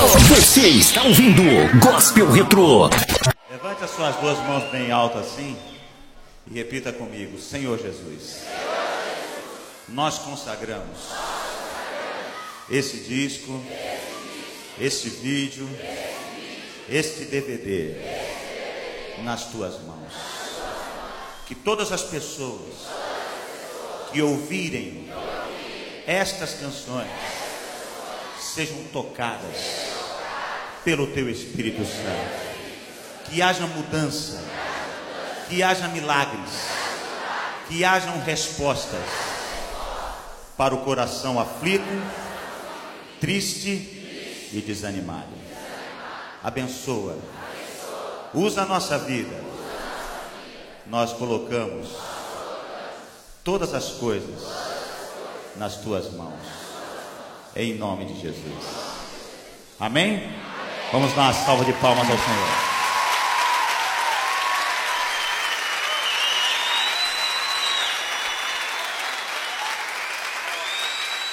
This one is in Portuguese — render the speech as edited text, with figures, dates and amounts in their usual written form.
Você está ouvindo Gospel Retrô. Levante as suas duas mãos bem altas assim e repita comigo: Senhor Jesus, nós consagramos esse disco, este vídeo, este DVD nas tuas mãos. Que todas as pessoas que ouvirem estas canções sejam tocadas pelo teu Espírito Santo. Que haja mudança, que haja milagres, que hajam respostas para o coração aflito, triste e desanimado. Abençoa, usa a nossa vida. Nós colocamos todas as coisas nas tuas mãos, em nome de Jesus. Amém? Vamos dar uma salva de palmas ao Senhor.